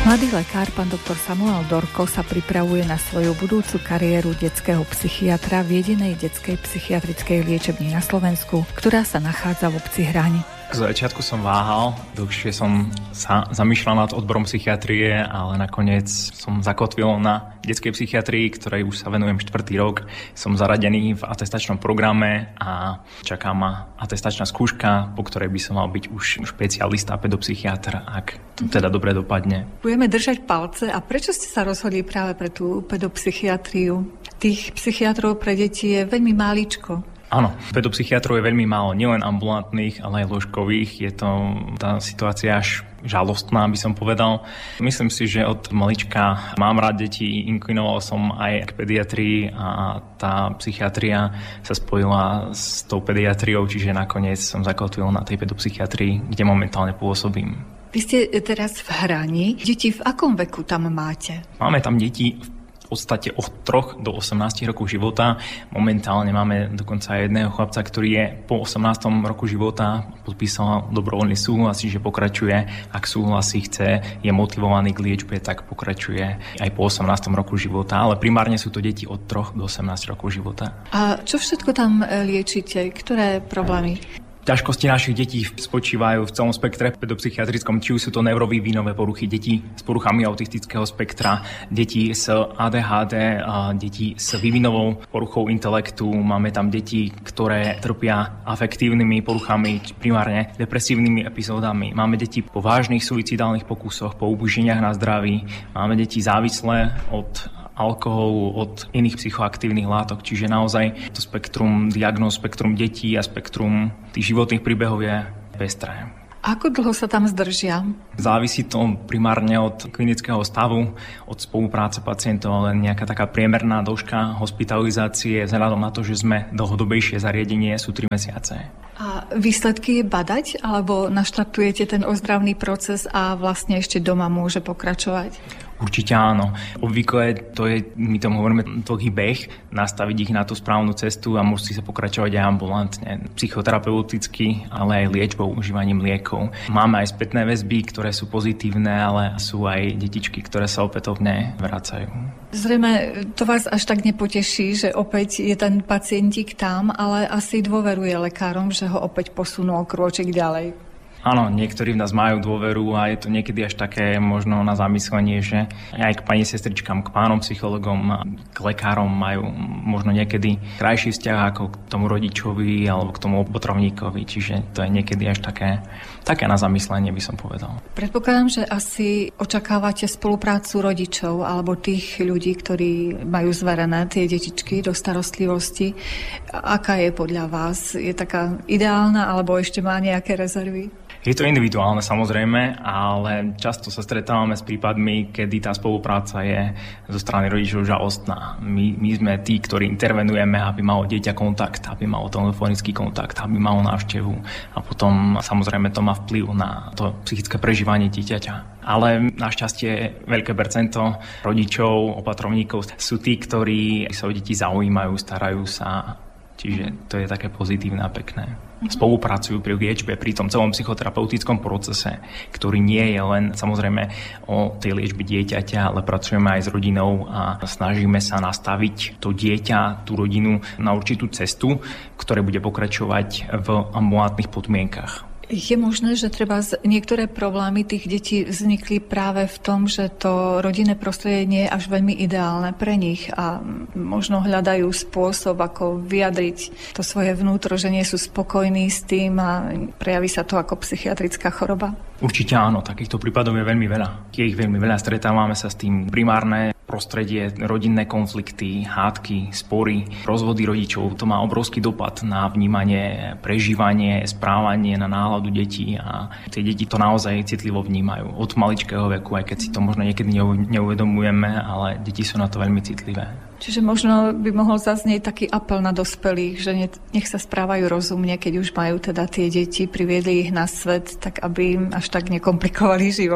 Mladý lekár, pán doktor Samuel Dorko, sa pripravuje na svoju budúcu kariéru detského psychiatra v jedinej detskej psychiatrickej liečebni na Slovensku, ktorá sa nachádza v obci Hraň. Z začiatku som váhal, dlhšie som sa zamýšľal nad odborom psychiatrie, ale nakoniec som zakotvil na detskej psychiatrii, ktorej už sa venujem 4. rok. Som zaradený v atestačnom programe a čaká ma atestačná skúška, po ktorej by som mal byť už špecialista pedopsychiatr, ak to teda dobre dopadne. Budeme držať palce. A prečo ste sa rozhodli práve pre tú pedopsychiatriu? Tých psychiatrov pre deti je veľmi máličko. Áno, pedopsychiatrov je veľmi málo, nielen ambulantných, ale aj lôžkových. Je to tá situácia až žalostná, by som povedal. Myslím si, že od malička mám rád deti, inklinoval som aj k pediatrii a tá psychiatria sa spojila s tou pediatriou, čiže nakoniec som zakotvil na tej pedopsychiatrii, kde momentálne pôsobím. Vy ste teraz v Hrani. Deti v akom veku tam máte? Máme tam deti v podstate od 3 do 18 rokov života. Momentálne máme dokonca aj jedného chlapca, ktorý je po 18. roku života, podpísal dobrovoľný súhlas, že pokračuje, ak súhlasí, chce, je motivovaný k liečbe, tak pokračuje aj po 18. roku života, ale primárne sú to deti od 3 do 18 rokov života. A čo všetko tam liečite? Ktoré problémy? Ťažkosti našich detí spočívajú v celom spektre pedopsychiatrickom, či už sú to neurovývinové poruchy, deti s poruchami autistického spektra, deti s ADHD, deti s vývinovou poruchou intelektu. Máme tam deti, ktoré trpia afektívnymi poruchami, primárne depresívnymi epizódami. Máme deti po vážnych suicidálnych pokusoch, po ublíženiach na zdraví. Máme deti závislé od alkoholu, od iných psychoaktívnych látok, čiže naozaj to spektrum diagnóz, spektrum detí a spektrum tých životných príbehov je pestré. Ako dlho sa tam zdržia? Závisí to primárne od klinického stavu, od spolupráce pacientov, ale nejaká taká priemerná dĺžka hospitalizácie vzhľadom na to, že sme dlhodobejšie zariadenie, sú 3 mesiace. A výsledky je badať, alebo naštartujete ten ozdravný proces a vlastne ešte doma môže pokračovať? Určite áno. Obvykle to je, my tomu hovoríme, dlhý beh, nastaviť ich na tú správnu cestu a musí sa pokračovať aj ambulantne, psychoterapeuticky, ale aj liečbou, užívaním liekov. Máme aj spätné väzby, ktoré sú pozitívne, ale sú aj detičky, ktoré sa opätovne vracajú. Zrejme to vás až tak nepoteší, že opäť je ten pacientík tam, ale asi dôveruje lekárom, že ho opäť posunú krôčik ďalej. Áno, niektorí v nás majú dôveru a je to niekedy až také možno na zamyslenie, že aj k pani sestričkám, k pánom psychologom, k lekárom majú možno niekedy krajší vzťah ako k tomu rodičovi alebo k tomu opatrovníkovi, čiže to je niekedy až také na zamyslenie, by som povedal. Predpokladám, že asi očakávate spoluprácu rodičov alebo tých ľudí, ktorí majú zverené tie detičky do starostlivosti. Aká je podľa vás? Je taká ideálna alebo ešte má nejaké rezervy? Je to individuálne samozrejme, ale často sa stretávame s prípadmi, kedy tá spolupráca je zo strany rodičov žalostná. My sme tí, ktorí intervenujeme, aby malo dieťa kontakt, aby malo telefonický kontakt, aby malo návštevu a potom samozrejme to má vplyv na to psychické prežívanie dieťaťa. Ale našťastie veľké percento rodičov, opatrovníkov sú tí, ktorí sa o deti zaujímajú, starajú sa. Čiže to je také pozitívne a pekné. Spolupracujú pri liečbe, pri tom celom psychoterapeutickom procese, ktorý nie je len samozrejme o tej liečbe dieťaťa, ale pracujeme aj s rodinou a snažíme sa nastaviť to dieťa, tú rodinu na určitú cestu, ktoré bude pokračovať v ambulantných podmienkach. Je možné, že treba niektoré problémy tých detí vznikli práve v tom, že to rodinné prostredie nie je až veľmi ideálne pre nich a možno hľadajú spôsob, ako vyjadriť to svoje vnútro, že nie sú spokojní s tým a prejaví sa to ako psychiatrická choroba? Určite áno, takýchto prípadov je veľmi veľa. Je ich veľmi veľa, stretávame sa s tým primárne prostredie, rodinné konflikty, hádky, spory, rozvody rodičov. To má obrovský dopad na vnímanie, prežívanie, správanie, na náladu detí a tie deti to naozaj citlivo vnímajú. Od maličkého veku, aj keď si to možno niekedy neuvedomujeme, ale deti sú na to veľmi citlivé. Čiže možno by mohol zaznieť taký apel na dospelých, že nech sa správajú rozumne, keď už majú teda tie deti, priviedli ich na svet, tak aby im až tak nekomplikovali život.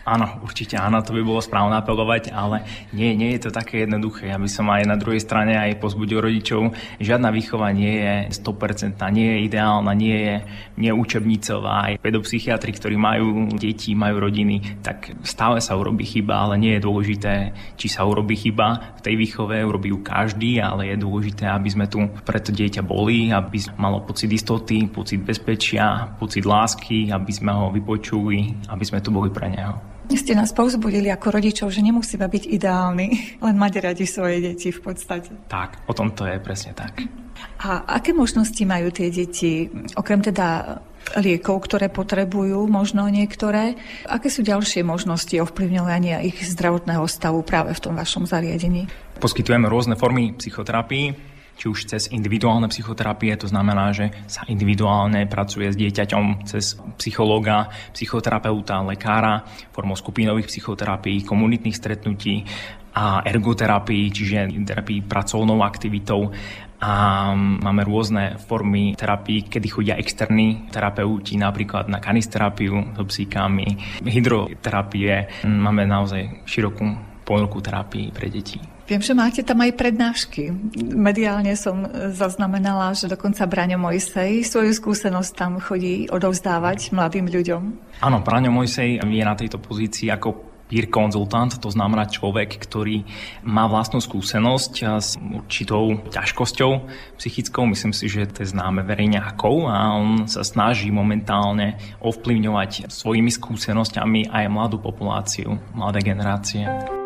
Áno, určite áno, to by bolo správne apelovať, ale nie je to také jednoduché. Ja by som aj na druhej strane aj pozbudil rodičov, žiadna výchova nie je 100%, nie je ideálna, nie je učebnicová. Aj pedopsychiatri, ktorí majú deti, majú rodiny, tak stále sa urobí chyba, ale nie je dôležité, či sa urobí chyba. V tej výchove urobí ju každý, ale je dôležité, aby sme tu pre to dieťa boli, aby malo pocit istoty, pocit bezpečia, pocit lásky, aby sme ho vypočuli, aby sme tu boli pre neho. Ste nás povzbudili ako rodičov, že nemusíme byť ideálni, len mať radi svoje deti v podstate. Tak, o tom to je presne tak. A aké možnosti majú tie deti, okrem teda liekov, ktoré potrebujú, možno niektoré? Aké sú ďalšie možnosti ovplyvňovania ich zdravotného stavu práve v tom vašom zariadení? Poskytujeme rôzne formy psychoterapii, či už cez individuálne psychoterapie, to znamená, že sa individuálne pracuje s dieťaťom cez psychológa, psychoterapeuta, lekára, formou skupinových psychoterapií, komunitných stretnutí a ergoterapii, čiže terapii pracovnou aktivitou. A máme rôzne formy terapii, kedy chodia externí terapeuti, napríklad na kanisterapiu so psíkami, hydroterapie. Máme naozaj širokú ponuku terapii pre deti. Viem, že máte tam aj prednášky. Mediálne som zaznamenala, že dokonca Braňo Mojsej svoju skúsenosť tam chodí odovzdávať mladým ľuďom. Áno, Braňo Mojsej je na tejto pozícii ako peer konzultant, to znamená človek, ktorý má vlastnú skúsenosť s určitou ťažkosťou psychickou. Myslím si, že to je známe verejne ako a on sa snaží momentálne ovplyvňovať svojimi skúsenosťami aj mladú populáciu, mladé generácie.